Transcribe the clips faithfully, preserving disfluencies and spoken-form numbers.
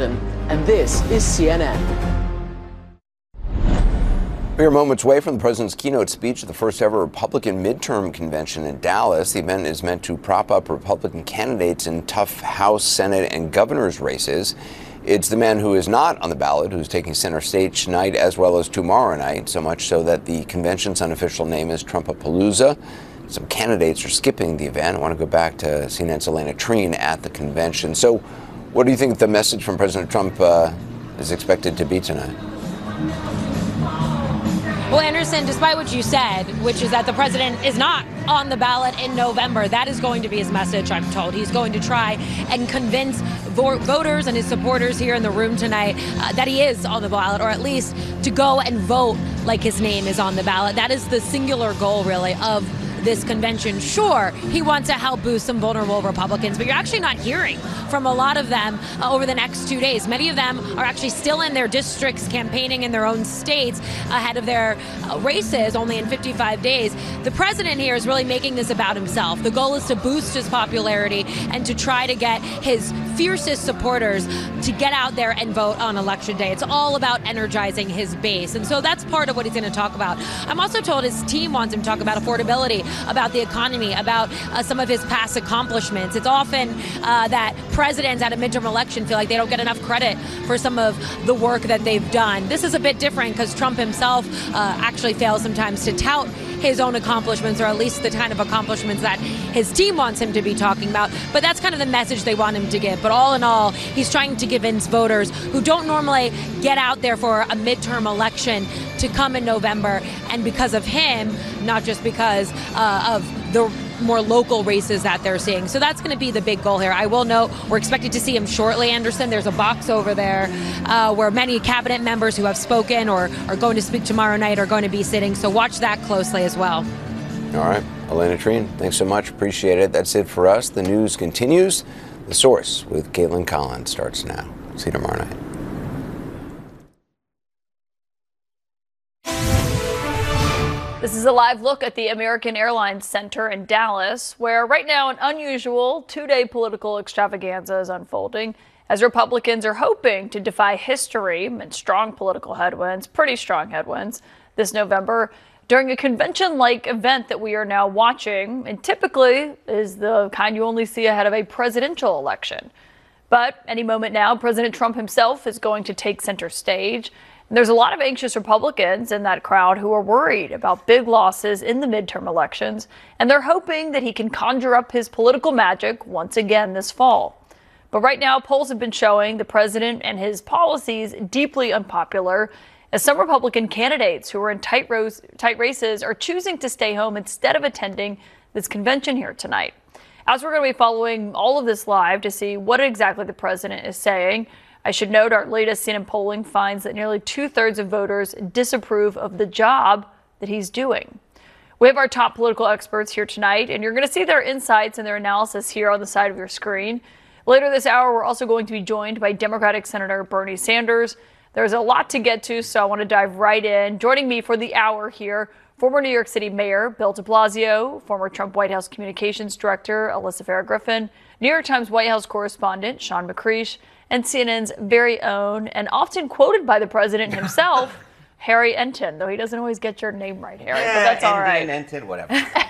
Boston, and this is C N N. We are moments away from the president's keynote speech at the first ever Republican midterm convention in Dallas. The event is meant to prop up Republican candidates in tough House, Senate, and governor's races. It's the man who is not on the ballot who's taking center stage tonight as well as tomorrow night, so much so that the convention's unofficial name is Trumpapalooza. Some candidates are skipping the event. I want to go back to C N N's Elena Treen at the convention. So what do you think the message from President Trump uh, is expected to be tonight? Well, Anderson, despite what you said, which is that the president is not on the ballot in November, that is going to be his message, I'm told. He's going to try and convince vo- voters and his supporters here in the room tonight uh, that he is on the ballot, or at least to go and vote like his name is on the ballot. That is the singular goal, really, of this convention. Sure, he wants to help boost some vulnerable Republicans, but you're actually not hearing from a lot of them uh, over the next two days. Many of them are actually still in their districts campaigning in their own states ahead of their uh, races only in fifty-five days. The president here is really making this about himself. The goal is to boost his popularity and to try to get his fiercest supporters to get out there and vote on election day. It's all about energizing his base. And so that's part of what he's going to talk about. I'm also told his team wants him to talk about affordability, about the economy, about uh, some of his past accomplishments. It's often uh, that presidents at a midterm election feel like they don't get enough credit for some of the work that they've done. This is a bit different because Trump himself uh, actually fails sometimes to tout his own accomplishments, or at least the kind of accomplishments that his team wants him to be talking about. But that's kind of the message they want him to give. But all in all, he's trying to convince voters who don't normally get out there for a midterm election to come in November. And because of him, not just because uh, of the more local races that they're seeing. So that's going to be the big goal here. I will note we're expected to see him shortly, Anderson. There's a box over there uh, where many cabinet members who have spoken or are going to speak tomorrow night are going to be sitting. So watch that closely as well. All right. Elena Treen, thanks so much. Appreciate it. That's it for us. The news continues. The Source with Caitlin Collins starts now. See you tomorrow night. This is a live look at the American Airlines Center in Dallas, where right now an unusual two-day political extravaganza is unfolding as Republicans are hoping to defy history and strong political headwinds, pretty strong headwinds, this November during a convention-like event that we are now watching, and typically is the kind you only see ahead of a presidential election. But any moment now, President Trump himself is going to take center stage. And there's a lot of anxious Republicans in that crowd who are worried about big losses in the midterm elections, and they're hoping that he can conjure up his political magic once again this fall. But right now, polls have been showing the president and his policies deeply unpopular, as some Republican candidates who are in tight, rows, tight races are choosing to stay home instead of attending this convention here tonight. As we're going to be following all of this live to see what exactly the president is saying, I should note our latest C N N polling finds that nearly two-thirds of voters disapprove of the job that he's doing. We have our top political experts here tonight, and you're going to see their insights and their analysis here on the side of your screen. Later this hour, we're also going to be joined by Democratic Senator Bernie Sanders. There's a lot to get to, so I want to dive right in. Joining me for the hour here, former New York City Mayor Bill de Blasio, former Trump White House Communications Director Alyssa Farah Griffin, New York Times White House correspondent Sean McCreish, and C N N's very own and often quoted by the president himself, Harry Enten, though he doesn't always get your name right, Harry, yeah, but that's all right. Enten, whatever.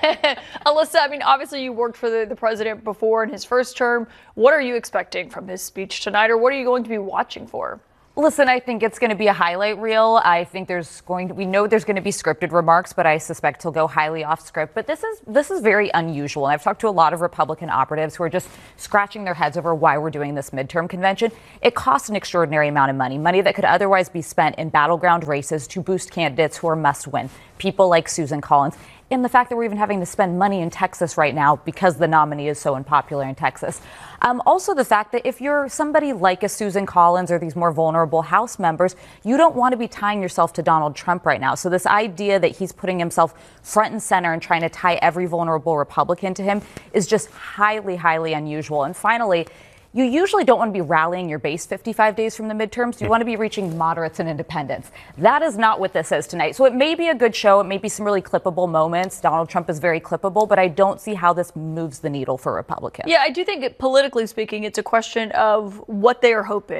Alyssa, I mean, obviously you worked for the, the president before in his first term. What are you expecting from his speech tonight, or what are you going to be watching for? Listen, I think it's going to be a highlight reel. I think there's going to, we know there's going to be scripted remarks, but I suspect he'll go highly off script. But this is this is very unusual. And I've talked to a lot of Republican operatives who are just scratching their heads over why we're doing this midterm convention. It costs an extraordinary amount of money, money that could otherwise be spent in battleground races to boost candidates who are must win, people like Susan Collins. And the fact that we're even having to spend money in Texas right now because the nominee is so unpopular in Texas. Um, also, the fact that if you're somebody like a Susan Collins or these more vulnerable House members, you don't want to be tying yourself to Donald Trump right now. So this idea that he's putting himself front and center and trying to tie every vulnerable Republican to him is just highly, highly unusual. And finally, you usually don't want to be rallying your base fifty-five days from the midterms. You want to be reaching moderates and independents. That is not what this is tonight. So it may be a good show. It may be some really clippable moments. Donald Trump is very clippable, but I don't see how this moves the needle for Republicans. Yeah, I do think it, politically speaking, it's a question of what they are hoping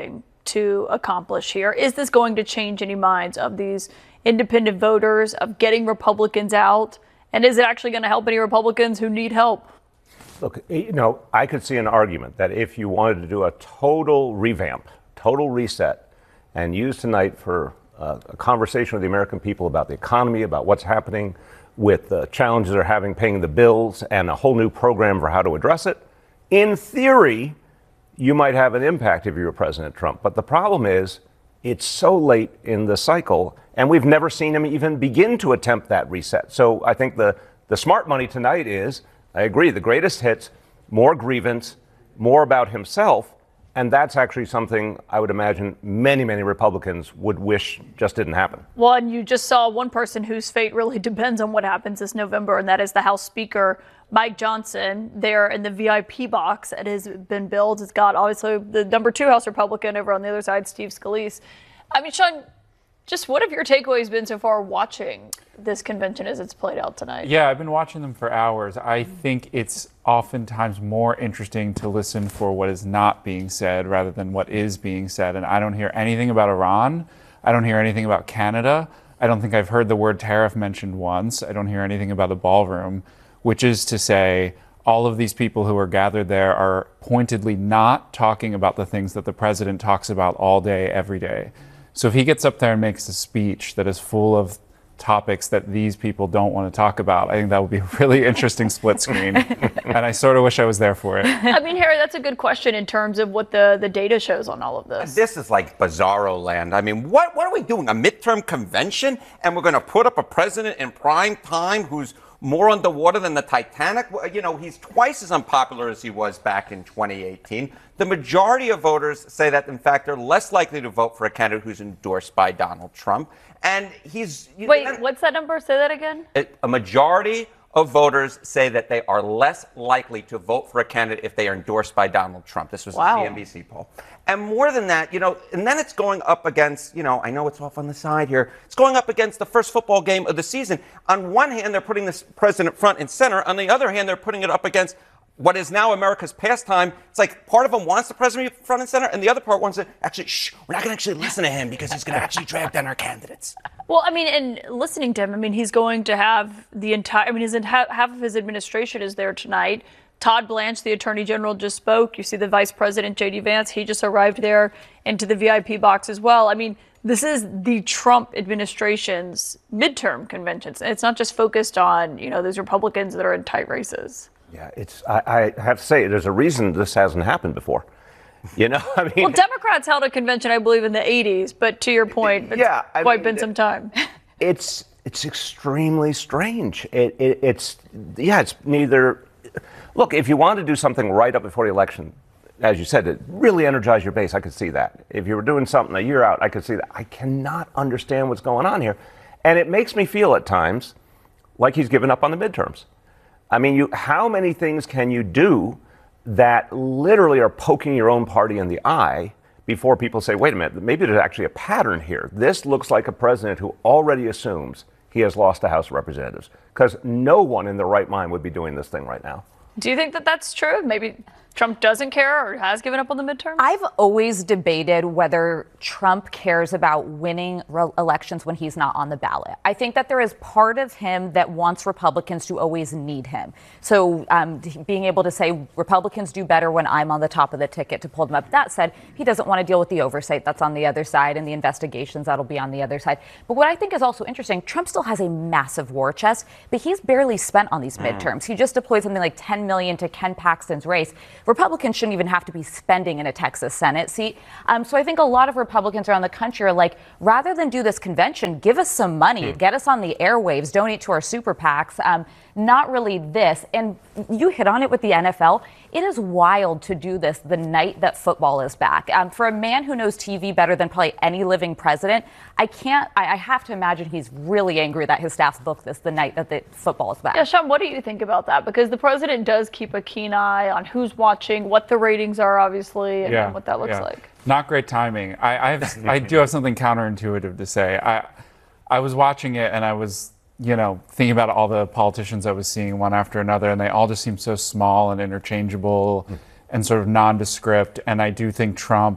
to accomplish here? Is this going to change any minds of these independent voters, of getting Republicans out? And is it actually going to help any Republicans who need help? Look, you know, I could see an argument that if you wanted to do a total revamp, total reset, and use tonight for uh, a conversation with the American people about the economy, about what's happening with the challenges they're having paying the bills, and a whole new program for how to address it, in theory, you might have an impact if you were President Trump. But the problem is, it's so late in the cycle, and we've never seen him even begin to attempt that reset. So I think the, the smart money tonight is, I agree, the greatest hits, more grievance, more about himself. And that's actually something I would imagine many, many Republicans would wish just didn't happen. Well, and you just saw one person whose fate really depends on what happens this November, and that is the House Speaker, Mike Johnson, there in the V I P box that has been built. It's got obviously the number two House Republican over on the other side, Steve Scalise. I mean, Sean, just what have your takeaways been so far watching this convention as it's played out tonight? Yeah, I've been watching them for hours. I think it's oftentimes more interesting to listen for what is not being said rather than what is being said. And I don't hear anything about Iran. I don't hear anything about Canada. I don't think I've heard the word tariff mentioned once. I don't hear anything about the ballroom, which is to say all of these people who are gathered there are pointedly not talking about the things that the president talks about all day, every day. So if he gets up there and makes a speech that is full of topics that these people don't want to talk about, I think that would be a really interesting split screen. And I sort of wish I was there for it. I mean, Harry, that's a good question in terms of what the, the data shows on all of this. This is like bizarro land. I mean, what, what are we doing? A midterm convention? And we're going to put up a president in prime time who's more underwater than the Titanic? You know, he's twice as unpopular as he was back in twenty eighteen. The majority of voters say that, in fact, they're less likely to vote for a candidate who's endorsed by Donald Trump. And he's... Wait, know, what's that number? Say that again. A majority of voters say that they are less likely to vote for a candidate if they are endorsed by Donald Trump. This was Wow. a C N B C poll. And more than that, you know, and then it's going up against, you know, I know it's off on the side here. It's going up against the first football game of the season. On one hand, they're putting this president front and center. On the other hand, they're putting it up against what is now America's pastime. It's like part of them wants the president to be front and center, and the other part wants to actually, shh, we're not going to actually listen to him because he's going to actually drag down our candidates. Well, I mean, and listening to him, I mean, he's going to have the entire, I mean, his half of his administration is there tonight. Todd Blanche, the attorney general, just spoke. You see the vice president, J D Vance, he just arrived there into the V I P box as well. I mean, this is the Trump administration's midterm conventions. And it's not just focused on, you know, those Republicans that are in tight races. Yeah, it's. I, I have to say, there's a reason this hasn't happened before. You know, I mean. Well, Democrats held a convention, I believe, in the eighties, but to your point, it's yeah, I quite mean, been some time. It's it's extremely strange. It, it, it's yeah, it's neither. Look, if you want to do something right up before the election, as you said, it really energize your base. I could see that. If you were doing something a year out, I could see that. I cannot understand what's going on here, and it makes me feel at times like he's given up on the midterms. I mean, you, how many things can you do that literally are poking your own party in the eye before people say, wait a minute, maybe there's actually a pattern here. This looks like a president who already assumes he has lost the House of Representatives, because no one in their right mind would be doing this thing right now. Do you think that that's true? Maybe Trump doesn't care or has given up on the midterm? I've always debated whether Trump cares about winning re- elections when he's not on the ballot. I think that there is part of him that wants Republicans to always need him. So um, being able to say Republicans do better when I'm on the top of the ticket to pull them up. That said, he doesn't want to deal with the oversight that's on the other side and the investigations that'll be on the other side. But what I think is also interesting, Trump still has a massive war chest, but he's barely spent on these midterms. He just deployed something like ten million to Ken Paxton's race. Republicans shouldn't even have to be spending in a Texas Senate seat. Um, so I think a lot of Republicans around the country are like, rather than do this convention, give us some money, get us on the airwaves, donate to our super PACs. Um, not really this. And you hit on it with the N F L. It is wild to do this the night that football is back. Um, for a man who knows T V better than probably any living president, I can't, I, I have to imagine he's really angry that his staff booked this the night that the football is back. Yeah, Sean, what do you think about that? Because the president does keep a keen eye on who's watching, what the ratings are, obviously, and, yeah, and what that looks yeah. like. Not great timing. I, I, have, I do have something counterintuitive to say. I, I was watching it and I was, you know, thinking about all the politicians I was seeing one after another, and they all just seem so small and interchangeable mm. and sort of nondescript. And I do think Trump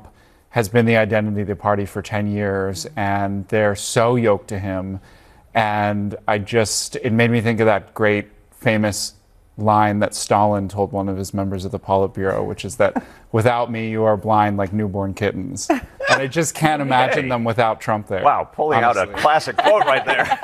has been the identity of the party for ten years, and they're so yoked to him. And I just, it made me think of that great famous line that Stalin told one of his members of the Politburo, which is that without me, you are blind like newborn kittens. And I just can't imagine Yay. them without Trump there. Wow, pulling honestly. out a classic quote right there.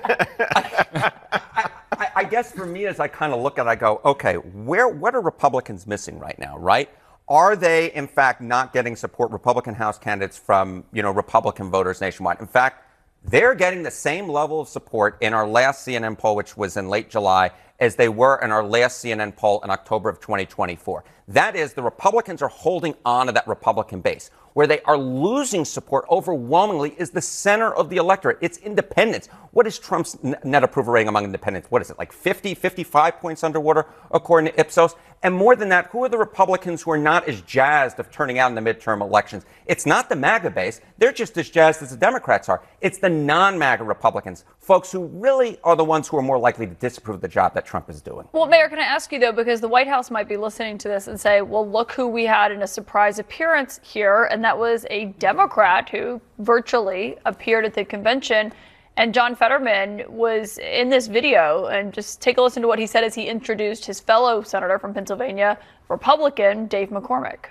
I, I, I guess for me, as I kind of look at it, I go, okay, where, what are Republicans missing right now, right? Are they, in fact, not getting support, Republican House candidates, from, you know, Republican voters nationwide? In fact, they're getting the same level of support in our last C N N poll, which was in late July, as they were in our last C N N poll in October of twenty twenty-four. That is, the Republicans are holding on to that Republican base. Where they are losing support overwhelmingly is the center of the electorate. It's independents. What is Trump's net approval rating among independents? What is it, like fifty, fifty-five points underwater, according to Ipsos? And more than that, who are the Republicans who are not as jazzed of turning out in the midterm elections? It's not the MAGA base. They're just as jazzed as the Democrats are. It's the non-MAGA Republicans, folks who really are the ones who are more likely to disapprove of the job that Trump is doing. Well, Mayor, can I ask you, though, because the White House might be listening to this and say, well, look who we had in a surprise appearance here, and that was a Democrat who virtually appeared at the convention. And John Fetterman was in this video, and just take a listen to what he said as he introduced his fellow senator from Pennsylvania, Republican Dave McCormick.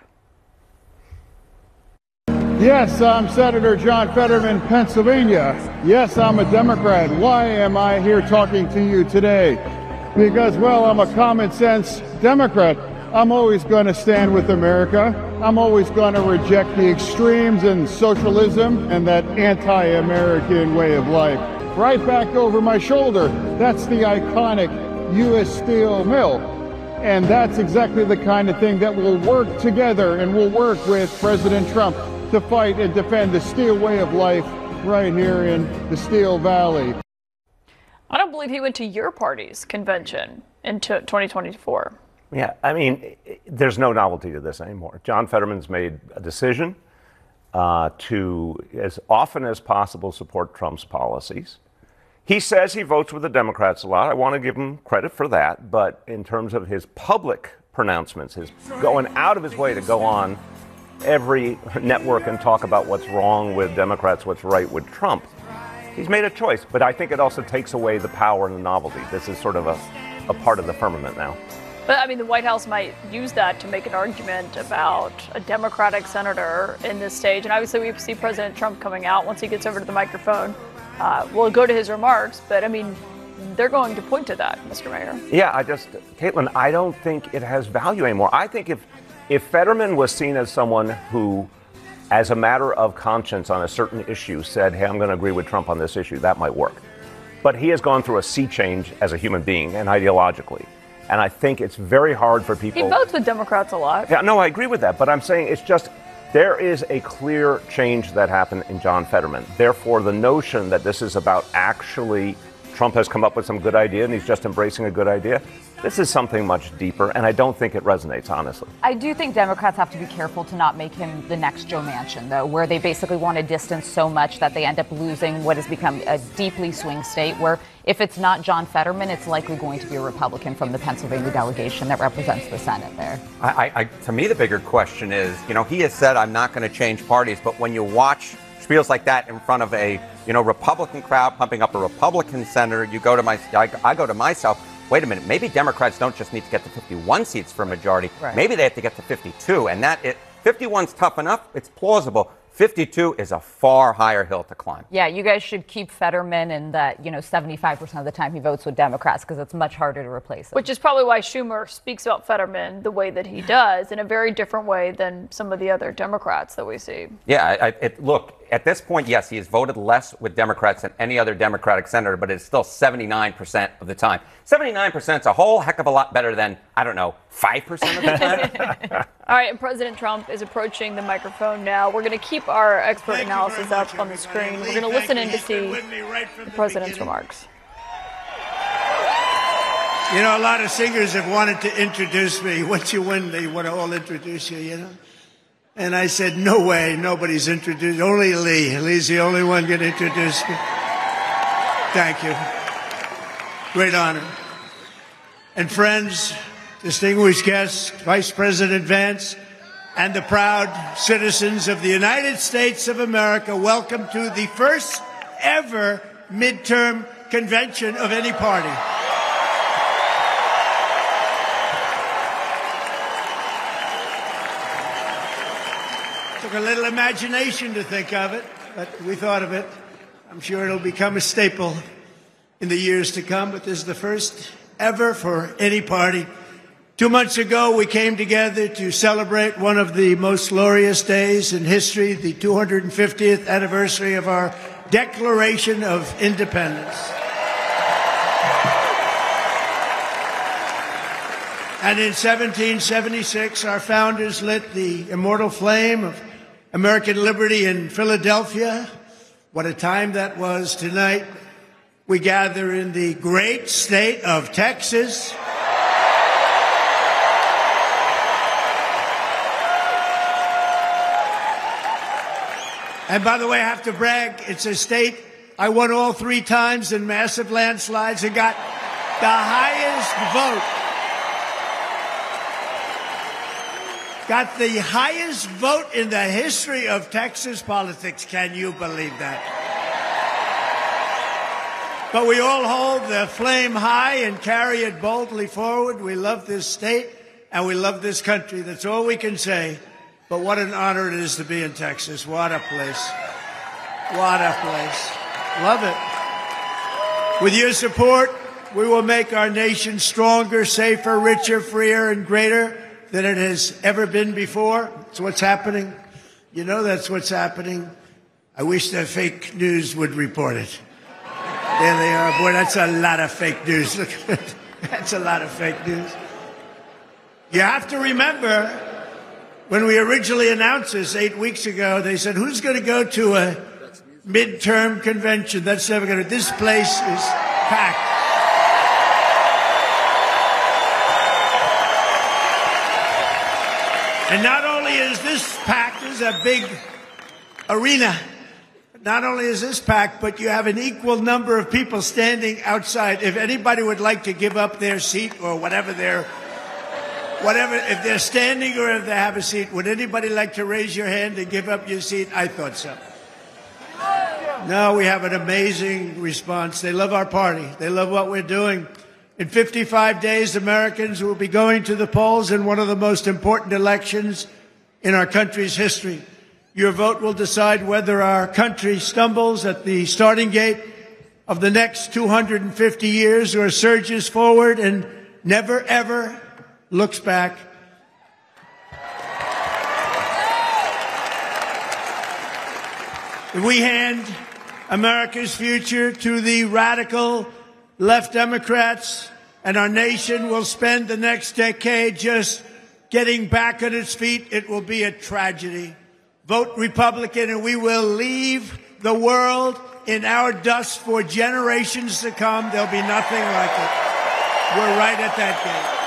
Yes, I'm Senator John Fetterman, Pennsylvania. Yes, I'm a Democrat. Why am I here talking to you today? Because, well, I'm a common sense Democrat. I'm always going to stand with America. I'm always going to reject the extremes and socialism and that anti-American way of life. Right back over my shoulder, that's the iconic U S Steel Mill. And that's exactly the kind of thing that will work together, and will work with President Trump to fight and defend the steel way of life right here in the Steel Valley. I don't believe he went to your party's convention in twenty twenty-four. Yeah, I mean, there's no novelty to this anymore. John Fetterman's made a decision uh, to, as often as possible, support Trump's policies. He says he votes with the Democrats a lot. I want to give him credit for that. But in terms of his public pronouncements, his going out of his way to go on every network and talk about what's wrong with Democrats, what's right with Trump, he's made a choice. But I think it also takes away the power and the novelty. This is sort of a, a part of the firmament now. But, I mean, the White House might use that to make an argument about a Democratic senator in this stage. And obviously, we see President Trump coming out once he gets over to the microphone. Uh, we'll go to his remarks. But, I mean, they're going to point to that, Mister Mayor. Yeah, I just, Caitlin, I don't think it has value anymore. I think if, if Fetterman was seen as someone who, as a matter of conscience on a certain issue, said, hey, I'm going to agree with Trump on this issue, that might work. But he has gone through a sea change as a human being and ideologically. And I think it's very hard for people. He votes with Democrats a lot. Yeah, no, I agree with that. But I'm saying it's just, there is a clear change that happened in John Fetterman. Therefore, the notion that this is about actually Trump has come up with some good idea and he's just embracing a good idea, this is something much deeper, and I don't think it resonates, honestly. I do think Democrats have to be careful to not make him the next Joe Manchin, though, where they basically want to distance so much that they end up losing what has become a deeply swing state, where if it's not John Fetterman, it's likely going to be a Republican from the Pennsylvania delegation that represents the Senate there. I, I, to me, the bigger question is, you know, he has said, I'm not going to change parties, but when you watch spiels like that in front of a, you know, Republican crowd pumping up a Republican senator, you go to my, I, I go to myself, wait a minute, maybe Democrats don't just need to get to fifty-one seats for a majority. Right. Maybe they have to get to fifty-two. And that, it, fifty-one's tough enough. It's plausible. fifty-two is a far higher hill to climb. Yeah, you guys should keep Fetterman in that, you know, seventy-five percent of the time he votes with Democrats, because it's much harder to replace him. Which is probably why Schumer speaks about Fetterman the way that he does, in a very different way than some of the other Democrats that we see. Yeah, I, I, it, look, at this point, yes, he has voted less with Democrats than any other Democratic senator, but it's still seventy-nine percent of the time. seventy-nine percent is a whole heck of a lot better than, I don't know, five percent of the time. All right, and President Trump is approaching the microphone now. We're going to keep our expert Thank analysis up much, on the screen. We're going to listen in to see right the, the president's beginning. remarks. You know, a lot of singers have wanted to introduce me. Once you win, they want to all introduce you, you know? And I said, no way, nobody's introduced. Only Lee. Lee's the only one going to introduce me. Thank you. Great honor. And friends, distinguished guests, Vice President Vance, and the proud citizens of the United States of America, welcome to the first ever midterm convention of any party. Took a little imagination to think of it, but we thought of it. I'm sure it'll become a staple in the years to come, but this is the first ever for any party. Two months ago, we came together to celebrate one of the most glorious days in history, the two hundred fiftieth anniversary of our Declaration of Independence. And in seventeen seventy-six, our founders lit the immortal flame of American liberty in Philadelphia. What a time that was. Tonight, we gather in the great state of Texas. And by the way, I have to brag, it's a state I won all three times in massive landslides and got the highest vote. Got the highest vote in the history of Texas politics. Can you believe that? But we all hold the flame high and carry it boldly forward. We love this state and we love this country. That's all we can say. But what an honor it is to be in Texas. What a place. What a place. Love it. With your support, we will make our nation stronger, safer, richer, freer, and greater than it has ever been before. That's what's happening. You know that's what's happening. I wish that fake news would report it. There they are. Boy, that's a lot of fake news. Look at it. That's a lot of fake news. You have to remember, when we originally announced this eight weeks ago, they said, who's going to go to a midterm convention? That's never going to. This place is packed. And not only is this packed, this is a big arena. Not only is this packed, but you have an equal number of people standing outside. If anybody would like to give up their seat or whatever they're Whatever, if they're standing or if they have a seat, would anybody like to raise your hand and give up your seat? I thought so. No, we have an amazing response. They love our party. They love what we're doing. In fifty-five days, Americans will be going to the polls in one of the most important elections in our country's history. Your vote will decide whether our country stumbles at the starting gate of the next two hundred fifty years or surges forward and never, ever looks back. If we hand America's future to the radical left Democrats, and our nation will spend the next decade just getting back on its feet, it will be a tragedy. Vote Republican and we will leave the world in our dust for generations to come. There'll be nothing like it. We're right at that gate.